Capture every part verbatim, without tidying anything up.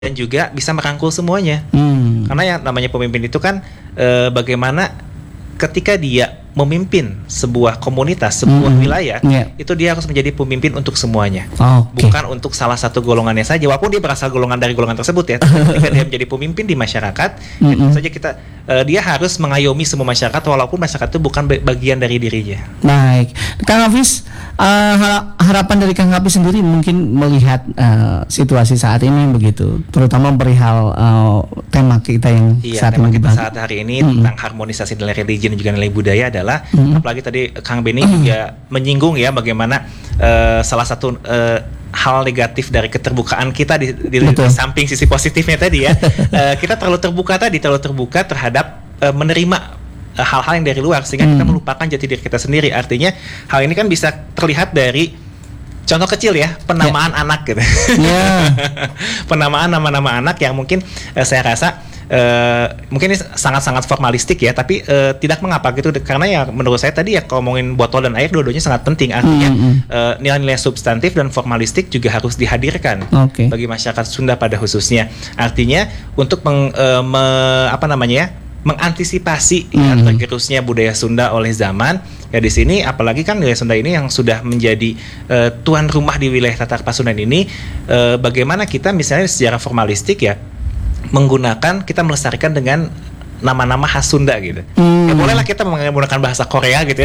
dan juga bisa merangkul semuanya. Hmm. Karena yang namanya pemimpin itu kan e, bagaimana ketika dia memimpin sebuah komunitas, sebuah hmm. wilayah, yeah. itu dia harus menjadi pemimpin untuk semuanya, okay. bukan untuk salah satu golongannya saja. Walaupun dia berasal golongan dari golongan tersebut ya, ketika dia menjadi pemimpin di masyarakat, mm-hmm. itu saja kita uh, dia harus mengayomi semua masyarakat, walaupun masyarakat itu bukan bagian dari dirinya. Baik, Kang Hafiz, uh, harapan dari Kang Hafiz sendiri mungkin melihat uh, situasi saat ini begitu, terutama perihal uh, tema kita yang iya, saat tema ini kita saat hari ini mm-hmm. tentang harmonisasi nilai religi dan juga nilai budaya adalah Hmm. apalagi tadi Kang Benny hmm. juga menyinggung ya bagaimana uh, salah satu uh, hal negatif dari keterbukaan kita di, di, di samping sisi positifnya tadi ya uh, kita terlalu terbuka tadi terlalu terbuka terhadap uh, menerima uh, hal-hal yang dari luar sehingga hmm. kita melupakan jati diri kita sendiri. Artinya hal ini kan bisa terlihat dari contoh kecil ya, penamaan yeah. anak gitu. Yeah. Penamaan nama-nama anak yang mungkin uh, saya rasa Uh, mungkin ini sangat-sangat formalistik ya, tapi uh, tidak mengapa gitu, karena ya menurut saya tadi ya kalau ngomongin botol dan air dua-duanya sangat penting. Artinya mm-hmm. uh, nilai-nilai substantif dan formalistik juga harus dihadirkan okay. bagi masyarakat Sunda pada khususnya. Artinya untuk meng, uh, me, apa namanya ya, mengantisipasi mm-hmm. ya, tergerusnya budaya Sunda oleh zaman. Ya di sini apalagi kan nilai Sunda ini yang sudah menjadi uh, tuan rumah di wilayah Tatar Pasundan ini, uh, bagaimana kita misalnya secara formalistik ya menggunakan, kita melestarikan dengan nama-nama khas Sunda gitu. Hmm. Ya bolehlah kita menggunakan bahasa Korea gitu ya,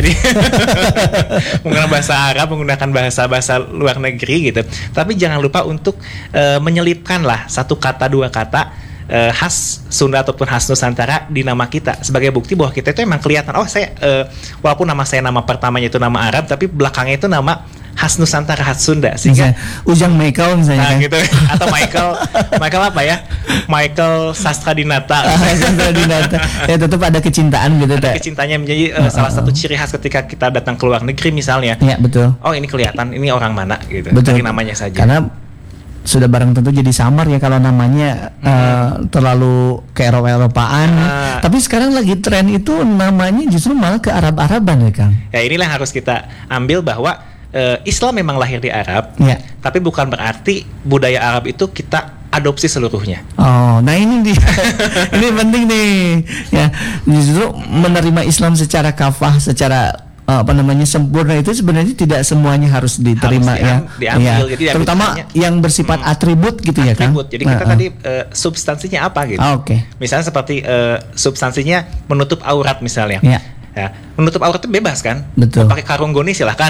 menggunakan bahasa Arab, menggunakan bahasa-bahasa luar negeri gitu. Tapi jangan lupa untuk uh, menyelipkan lah satu kata dua kata uh, khas Sunda ataupun khas Nusantara di nama kita, sebagai bukti bahwa kita itu emang kelihatan. Oh saya, uh, walaupun nama saya nama pertamanya itu nama Arab, tapi belakangnya itu nama khas Nusantara, khas Sunda, sehingga misalnya, Ujang Michael misalnya nah, kan? gitu, atau Michael Michael apa ya, Michael Sastra Dinata. Sastra Dinata ya, tetap ada kecintaan gitu, ada kecintanya menjadi uh, uh, salah uh, satu ciri khas ketika kita datang ke luar negeri misalnya. Ya betul. Oh ini kelihatan ini orang mana gitu, betul. Dari namanya saja. Karena sudah barang tentu jadi samar ya kalau namanya hmm. uh, terlalu ke Eropa-Eropaan. Uh, Tapi sekarang lagi tren itu namanya justru malah ke Arab-Araban ya Kang. Ya inilah yang harus kita ambil bahwa uh, Islam memang lahir di Arab, ya. Tapi bukan berarti budaya Arab itu kita adopsi seluruhnya. Oh, nah ini dia. Ini penting nih. Ya, justru menerima Islam secara kafah, secara Uh, apa namanya sempurna itu sebenarnya tidak semuanya harus diterima harus ya, diambil, ya. Jadi terutama yang bersifat hmm, atribut gitu ya kan. Jadi kita uh, tadi uh, substansinya apa gitu. Oh, Oke. Okay. Misalnya seperti uh, substansinya menutup aurat misalnya. Ya. Ya, menutup aurat itu bebas kan? Betul. Pakai karung goni silahkan.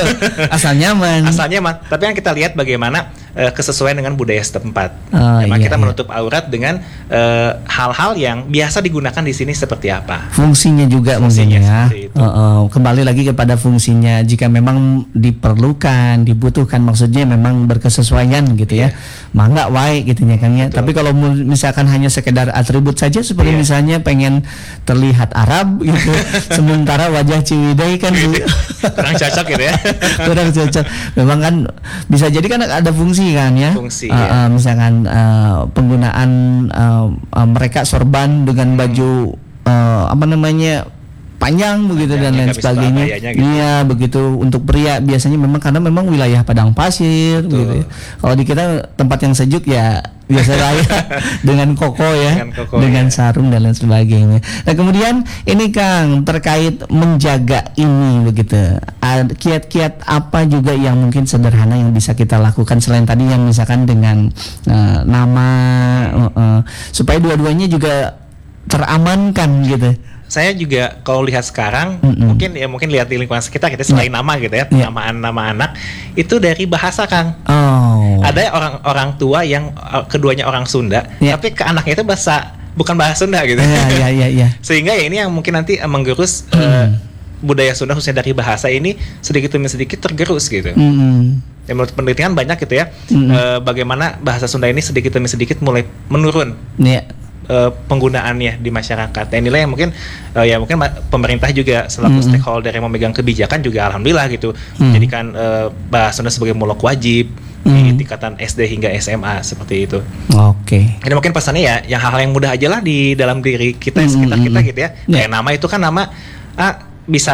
Asal nyaman. Asal nyaman. Tapi yang kita lihat bagaimana uh, kesesuaian dengan budaya setempat. Oh, Memang iya, kita iya. menutup aurat dengan uh, hal-hal yang biasa digunakan di sini seperti apa. Fungsinya juga Fungsinya mungkin ya. Uh, uh, kembali lagi kepada fungsinya. Jika memang diperlukan, dibutuhkan, maksudnya memang berkesesuaian gitu ya. Yeah. Mangga wae gitu ya Kang ya. Tapi kalau misalkan hanya sekedar atribut saja seperti yeah. misalnya pengen terlihat Arab gitu. Sementara wajah Ciwidey kan kurang cocok gitu ya. Kurang cocok. Memang kan bisa jadi kan ada fungsi kan ya. Fungsi. Uh, ya. uh, misalkan uh, penggunaan uh, uh, mereka sorban dengan baju uh, apa namanya panjang begitu dan lain sebagainya. Gitu. Iya begitu. Untuk pria biasanya memang karena memang wilayah padang pasir. Gitu. Kalau di kita tempat yang sejuk ya biasa raya dengan koko ya, dengan, koko, dengan ya. sarung dan lain sebagainya. Nah kemudian ini Kang terkait menjaga ini begitu, kiat-kiat apa juga yang mungkin sederhana yang bisa kita lakukan selain tadi yang misalkan dengan uh, nama uh, uh, supaya dua-duanya juga teramankan gitu. Saya juga kalau lihat sekarang mm-hmm. mungkin ya mungkin lihat di lingkungan sekitar kita selain yeah. nama gitu ya, yeah. nama nama anak itu dari bahasa Kang. Oh. Ada orang-orang tua yang keduanya orang Sunda, yeah. tapi ke anaknya itu bahasa bukan bahasa Sunda gitu. Iya iya iya ya. Sehingga ya ini yang mungkin nanti menggerus mm. uh, budaya Sunda khususnya dari bahasa ini sedikit demi sedikit tergerus gitu. Mm. Ya, menurut penelitian banyak gitu ya, mm. uh, bagaimana bahasa Sunda ini sedikit demi sedikit mulai menurun. Yeah. Uh, penggunaannya di masyarakat. Dan inilah yang mungkin uh, ya mungkin ma- pemerintah juga selaku mm-hmm. stakeholder yang memegang kebijakan juga alhamdulillah gitu mm. menjadikan uh, bahasa Sunda sebagai molok wajib mm. di tingkatan S D hingga S M A seperti itu. Oke. Okay. Jadi mungkin pesannya ya yang hal-hal yang mudah aja lah di dalam diri kita mm-hmm. sekitar kita gitu ya. Yeah. Kayak nama itu kan nama ah, bisa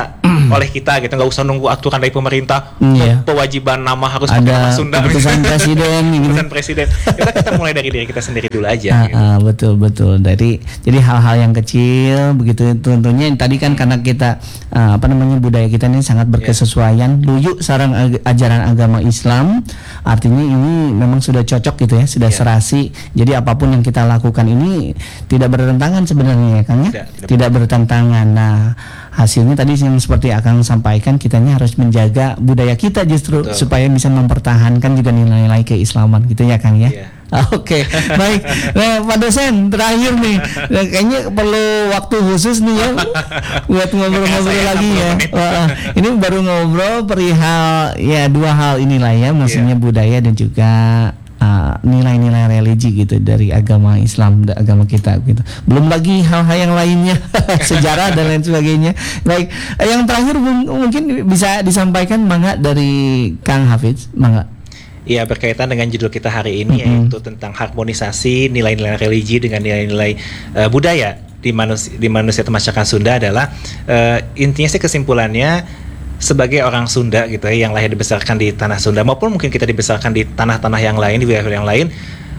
Mm-mm. oleh kita gitu, nggak usah nunggu aturan dari pemerintah. Iya. Kewajiban nama harus Ada pakai nama Sunda. keputusan presiden, gitu. Keputusan presiden. Kita kita mulai dari diri kita sendiri dulu aja. Ah, gitu. ah, betul betul. Dari jadi hal-hal yang kecil begitu tentunya tadi kan karena kita ah, apa namanya budaya kita ini sangat berkesesuaian, luyu sarang ag- ajaran agama Islam. Artinya ini memang sudah cocok gitu ya, sudah Yeah. serasi. Jadi apapun yang kita lakukan ini tidak bertentangan sebenarnya ya Kang ya. Tidak, tidak Tidak bertentangan. Nah, hasilnya tadi yang seperti Akang sampaikan, kitanya harus menjaga budaya kita justru Betul. supaya bisa mempertahankan juga nilai-nilai keislaman gitu ya Kang ya. Iya. Oke, baik. Nah, Pak dosen terakhir nih, nah, kayaknya perlu waktu khusus nih ya buat ngobrol-ngobrol lagi ya. Wah, ini baru ngobrol perihal ya dua hal inilah ya, maksudnya Iya. budaya dan juga uh, nilai-nilai religi gitu dari agama Islam, da- agama kita gitu. Belum lagi hal-hal yang lainnya, sejarah dan lain sebagainya. Baik, eh, yang terakhir mung- mungkin bisa disampaikan mangga dari Kang Hafiz, mangga. Iya, berkaitan dengan judul kita hari ini, Mm-mm. yaitu tentang harmonisasi nilai-nilai religi dengan nilai-nilai uh, budaya di manusia di manusia atau masyarakat Sunda adalah uh, intinya sih kesimpulannya sebagai orang Sunda gitu ya, yang lahir dibesarkan di tanah Sunda maupun mungkin kita dibesarkan di tanah-tanah yang lain, di wilayah yang lain,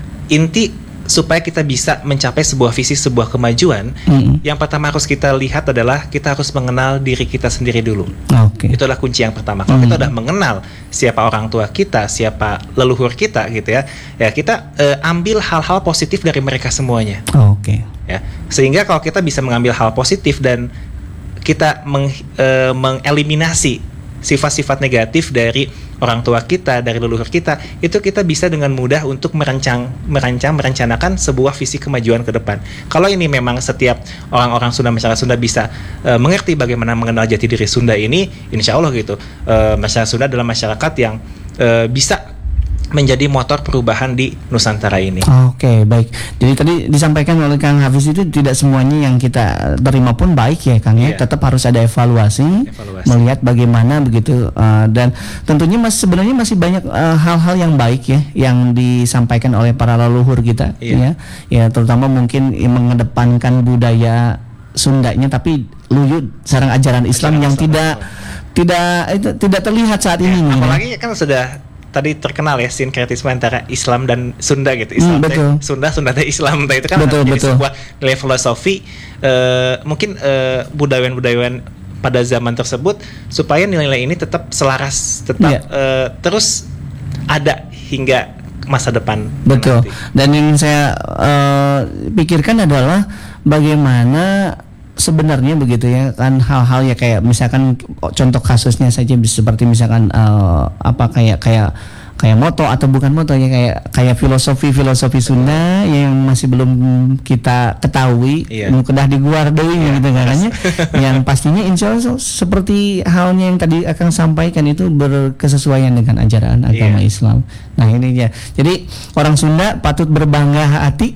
inti supaya kita bisa mencapai sebuah visi, sebuah kemajuan, Mm-mm. yang pertama harus kita lihat adalah kita harus mengenal diri kita sendiri dulu. Oke. Itulah kunci yang pertama. Kalau Hmm. kita udah mengenal siapa orang tua kita, siapa leluhur kita gitu ya, ya kita eh, ambil hal-hal positif dari mereka semuanya. Oke. Ya, sehingga kalau kita bisa mengambil hal positif dan kita meng, eh, mengeliminasi sifat-sifat negatif dari orang tua kita, dari leluhur kita, itu kita bisa dengan mudah untuk merancang, merancang, merencanakan sebuah visi kemajuan ke depan. Kalau ini memang setiap orang-orang Sunda, masyarakat Sunda bisa uh, mengerti bagaimana mengenal jati diri Sunda ini, insya Allah gitu, uh, masyarakat Sunda adalah masyarakat yang uh, bisa menjadi motor perubahan di Nusantara ini. Oke, baik. Jadi tadi disampaikan oleh Kang Hafiz itu tidak semuanya yang kita terima pun baik ya Kang ya. Iya. Tetap harus ada evaluasi, Evaluasi. melihat bagaimana begitu uh, dan tentunya mas sebenarnya masih banyak uh, hal-hal yang baik ya yang disampaikan oleh para leluhur kita ya. Iya. Ya, terutama mungkin yang mengedepankan budaya Sundanya tapi luyu sarang ajaran Islam Ajaran yang Islam, tidak tidak itu tidak terlihat saat ini nih. Apalagi kan sudah tadi terkenal ya sinkretisme antara Islam dan Sunda gitu. Islam Hmm, teh betul. Sunda, Sunda teh Islam teh itu kan Betul, jadi betul. sebuah nilai filosofi eh, mungkin eh, budayawan-budayawan pada zaman tersebut supaya nilai-nilai ini tetap selaras, tetap Iya. eh, terus ada hingga masa depan. Betul. nanti. Dan yang saya eh, pikirkan adalah bagaimana sebenarnya begitu ya kan hal-hal ya kayak misalkan contoh kasusnya saja seperti misalkan eh, apa kayak kayak kayak moto atau bukan moto ya kayak kayak filosofi-filosofi Sunda yang masih belum kita ketahui, Iya. nu kedah diguar deui Iya. gitu kan yang pastinya insya Allah seperti halnya yang tadi akan sampaikan itu berkesesuaian dengan ajaran agama Iya. Islam. Nah ini ya. Jadi orang Sunda patut berbangga hati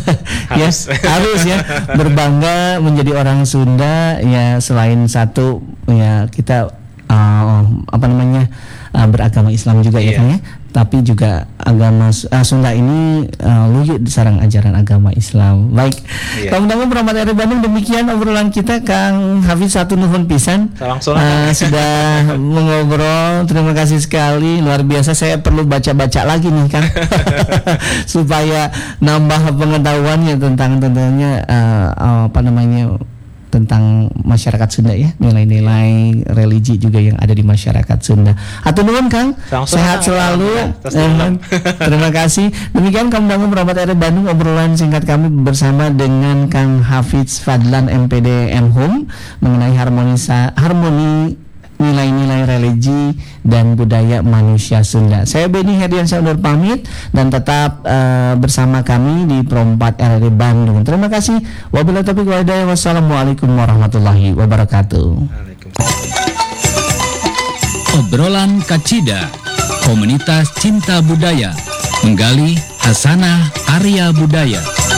ya Harus. harus ya berbangga menjadi orang Sunda ya selain satu ya kita uh, apa namanya uh, beragama Islam juga ya Iya. Kang ya. Tapi juga agama uh, Sunda ini uh, luyu di sarang ajaran agama Islam. Baik. Iya. Kamu tahu Rahmat R Bandung demikian obrolan kita Kang Hafiz satu nuhun pisan. Salam-salam. Uh, sudah mengobrol. Terima kasih sekali luar biasa. Saya perlu baca-baca lagi nih Kang supaya nambah pengetahuannya tentang tentunya uh, uh, apa namanya tentang masyarakat Sunda ya, nilai-nilai religi juga yang ada di masyarakat Sunda. Hatur nuhun Kang, Sama-sama, sehat Kang. selalu. Terus Eh, terus. terima kasih. Demikian Kang Dangu Rahmat R Bandung obrolan singkat kami bersama dengan Kang Hafiz Fadlan M P D M Hum mengenai harmonisa harmoni nilai-nilai religi dan budaya manusia Sunda. Saya Beni Herdiansyah undur pamit dan tetap uh, bersama kami di Pro empat R R I Bandung. Terima kasih. Wabillahi taufiq wal hidayah. Wassalamualaikum warahmatullahi wabarakatuh. Waalaikumsalam. Obrolan Kacida, komunitas cinta budaya, menggali hasanah Arya budaya.